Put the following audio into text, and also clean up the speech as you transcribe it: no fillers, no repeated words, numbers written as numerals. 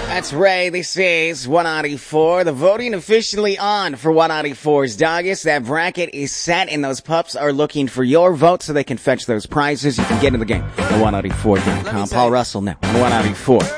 That's Ray. This is 194. The voting officially on for 194's Doggies. That bracket is set, and those pups are looking for your vote so they can fetch those prizes. You can get in the game at 194.com. Paul Russell now on 194.